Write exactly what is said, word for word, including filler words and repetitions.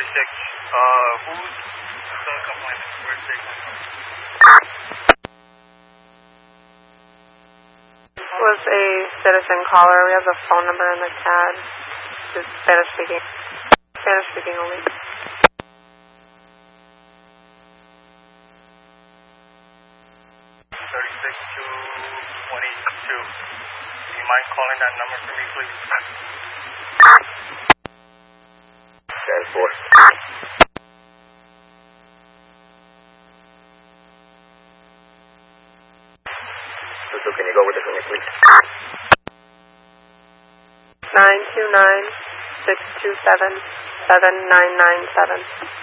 thirty-six. Uh, who's the complainant? Where's they come from? Was a citizen caller. We have the phone number in the C A D. It's Spanish speaking. Spanish speaking only. thirty-six to twenty-two. Do you mind calling that number for me, please? ten four. So can you go with it for me, please? nine two nine, six two seven, seven nine nine seven.